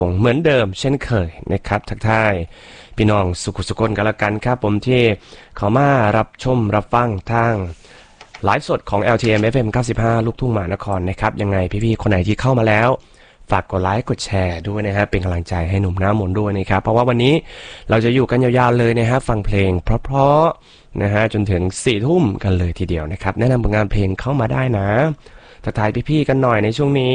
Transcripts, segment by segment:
เหมือนเดิมเช่นเคยนะครับทักทายพี่น้องสุขุสุกนกันละกันครับผมที่เขามารับชมรับฟังทางไลฟ์สดของ LTM FM 95 ลูกทุ่งมหานครนะครับยังไงพี่ๆคนไหนที่เข้ามาแล้วฝากกดไลค์กดแชร์ด้วยนะฮะเป็นกำลังใจให้หนุ่มหน้ามนต์ด้วยนะครับเพราะว่าวันนี้เราจะอยู่กันยาวๆเลยนะฮะฟังเพลงเพราะๆนะฮะจนถึง4 ทุ่มกันเลยทีเดียวนะครับแนะนำผลงานเพลงเข้ามาได้นะทักทายพี่ๆกันหน่อยในช่วงนี้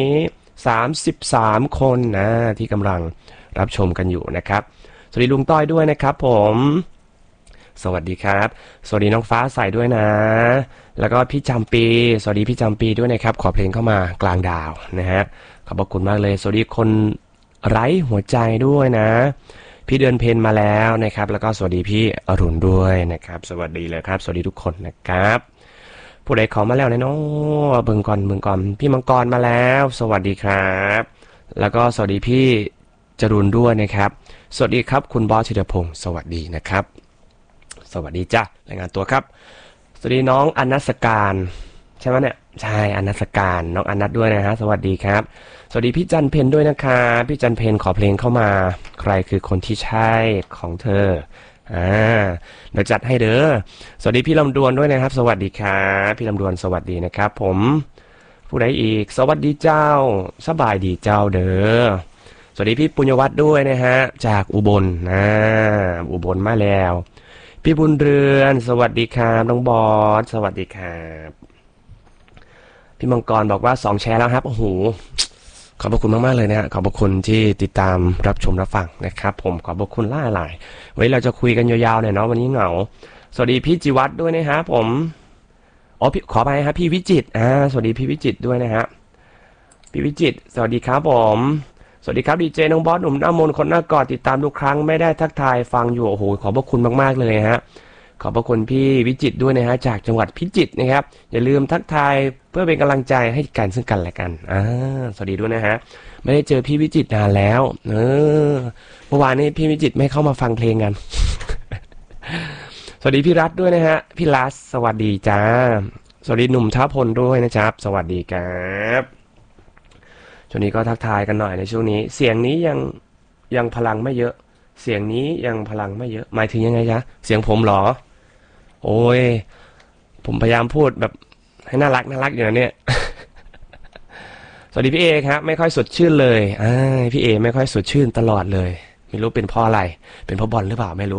33 คนนะที่กำลังรับชมกันอยู่นะครับสวัสดีลุงต้อยด้วยนะครับผมสวัสดีครับสวัสดีน้องฟ้าใสด้วยนะแล้วก็พี่จำปีสวัสดีพี่จำปีด้วยนะครับขอเพลงเข้ามากลางดาวนะฮะขอบคุณมากเลยสวัสดีคนไร้หัวใจด้วยนะพี่เดือนเพนมาแล้วนะครับแล้วก็สวัสดีพี่อรุณด้วยนะครับสวัสดีเลยครับสวัสดีทุกคนนะครับผู้ใดขอมาแล้วนะเนาะเบิ่งก่อนพี่มังกรมาแล้วสวัสดีครับแล้วก็สวัสดีพี่จรุนด้วยนะครับสวัสดีครับคุณบอสธีรพงศ์สวัสดีนะครับสวัสดีจ้ะรายงานตัวครับสวัสดีน้องอนัสการใช่ไหมเนี่ยใช่อนัสการน้องอนัสด้วยนะฮะสวัสดีครับสวัสดีพี่จันเพนด้วยนะคะพี่จันเพนขอเพลงเข้ามาใครคือคนที่ใช่ของเธอเดี๋ยวจัดให้เด้อสวัสดีพี่ลำดวนด้วยนะครับสวัสดีครับพี่ลำดวนสวัสดีนะครับผมผู้ใดอีกสวัสดีเจ้าสบายดีเจ้าเด้อสวัสดีพี่ปุญญวัฒน์ด้วยนะฮะจากอุบลอุบลมาแล้วพี่บุญเรือนสวัสดีครับน้องบอสสวัสดีครับพี่มังกรบอกว่า2 แชร์แล้วครับโอ้โหขอบพระคุณมากๆเลยนะฮะขอบพระคุณที่ติดตามรับชมรับฟังนะครับผมขอบพระคุณหลายๆไว้เราจะคุยกันยาวๆหน่อยเนาะวันนี้เหงาสวัสดีพี่จิวัฒน์ด้วยนะฮะผมพี่ขอไปครับพี่วิจิตรสวัสดีพี่วิจิตรด้วยนะฮะพี่วิจิตรสวัสดีครับผมสวัสดีครับดีเจน้องบอสหนุ่มหน้ามนต์คนหน้ากอดติดตามทุกครั้งไม่ได้ทักทายฟังอยู่โอ้โหขอบพระคุณมากๆเลยฮะขอบพระคุณพี่วิจิตรด้วยนะฮะจากจังหวัดพิจิตรนะครับอย่าลืมทักทายเพื่อเป็นกำลังใจให้กันซึ่งกันและกันสวัสดีด้วยนะฮะไม่ได้เจอพี่วิจิตรนานแล้วเมื่อวานนี้พี่วิจิตรไม่เข้ามาฟังเพลงกัน สวัสดีพี่รัฐด้วยนะฮะพี่รัฐสวัสดีจ้าสวัสดีหนุ่มท้าพลด้วยนะครับสวัสดีครับช่วงนี้ก็ทักทายกันหน่อยในช่วงนี้เสียงนี้ยังพลังไม่เยอะเสียงนี้ยังพลังไม่เยอะหมายถึงยังไงจ๊ะเสียงผมเหรอโอ้ยผมพยายามพูดแบบให้น่ารักอยู่นะเนี่ย สวัสดีพี่เอครับไม่ค่อยสดชื่นเลยพี่เอไม่ค่อยสดชื่นตลอดเลยไม่รู้เป็นเพราะอะไรเป็นเพราะบอลหรือเปล่าไม่รู้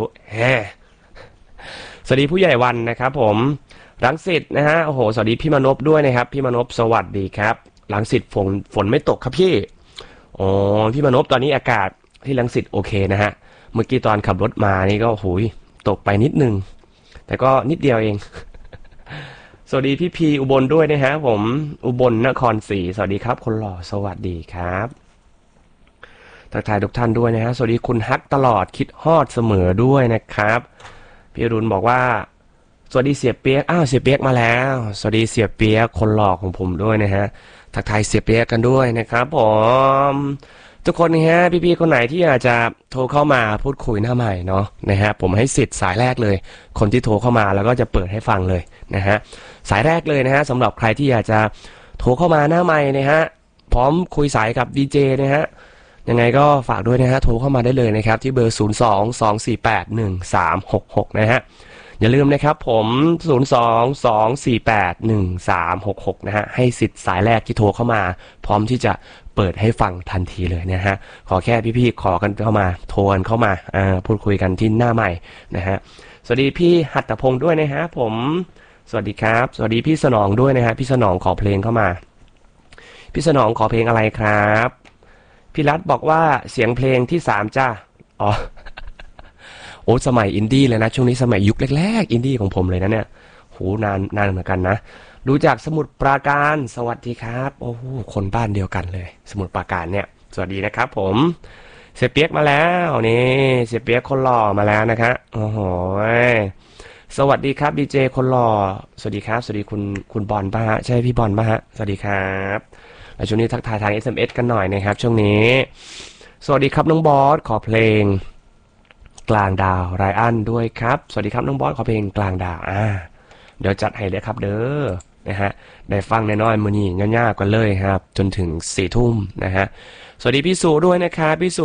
สวัสดีผู้ใหญ่วันนะครับผมรังสิตนะฮะโอ้โหสวัสดีพี่มนพด้วยนะครับพี่มนพสวัสดีครับรังสิตฝนไม่ตกครับพี่พี่มนพตอนนี้อากาศที่รังสิตโอเคนะฮะเมื่อกี้ตอนขับรถมานี่ก็หูยตกไปนิดนึงแต่ก็นิดเดียวเอง สวัสดีพี่พีอุบลด้วยนะฮะผมอุบลนครศรีสวัสดีครับคนหล่อสวัสดีครับทักทายทุกท่านด้วยนะฮะสวัสดีคุณฮักตลอดคิดฮอดเสมอด้วยนะครับพี่อรุณบอกว่าสวัสดีเสียเปียกเสียเปียกมาแล้วสวัสดีเสียเปียกคนหล่อของผมด้วยนะฮะทักทายเสียเปียกกันด้วยนะครับผมทุกคนนะฮะพี่ๆคนไหนที่อยากจะโทรเข้ามาพูดคุยหน้าใหม่เนาะนะฮะผมให้สิทธิ์สายแรกเลยคนที่โทรเข้ามาแล้วก็จะเปิดให้ฟังเลยนะฮะสายแรกเลยนะฮะสำหรับใครที่อยากจะโทรเข้ามาหน้าใหม่นะฮะพร้อมคุยสายกับดีเจนะฮะยังไงก็ฝากด้วยนะฮะโทรเข้ามาได้เลยนะครับที่เบอร์02-248-1366นะฮะอย่าลืมนะครับผม02-248-1366นะฮะให้สิทธิ์สายแรกที่โทรเข้ามาพร้อมที่จะเปิดให้ฟังทันทีเลยนะฮะขอแค่พี่ๆขอกันเข้ามาโทรกันเข้ามาพูดคุยกันที่หน้าใหม่นะฮะสวัสดีพี่หัตถพงศ์ด้วยนะฮะผมสวัสดีครับสวัสดีพี่สนองด้วยนะฮะพี่สนองขอเพลงเข้ามาพี่สนองขอเพลงอะไรครับพี่รัฐบอกว่าเสียงเพลงที่3จ้าโอ้สมัยอินดี้เลยนะช่วงนี้สมัยยุคแรกๆอินดี้ของผมเลยนะเนี่ยโหนานเหมือนกันนะดูจากสมุทรปราการสวัสดีครับโอ้โหคนบ้านเดียวกันเลยสมุทรปราการเนี่ยสวัสดีนะครับผมเสียเปียกมาแล้วนี่เสียเปียกคนหล่อมาแล้วนะครับโอ้โหสวัสดีครับดีเจคนหล่อสวัสดีครับสวัสดีคุณบอลป่ะฮะใช่พี่บอลป่ะฮะสวัสดีครับแล้วช่วงนี้ทักทายทาง SMS กันหน่อยนะครับช่วงนี้สวัสดีครับน้องบอสขอเพลงกลางดาวไรอันด้วยครับสวัสดีครับน้องบอสขอเพลงกลางดาวเดี๋ยวจัดให้เลยครับเด้อนะฮะได้ฟังน้อยๆมื้อนี้ง่ายๆกันเลยครับจนถึง4 ทุ่มนะฮะสวัสดีพี่สุด้วยนะครับพี่สุ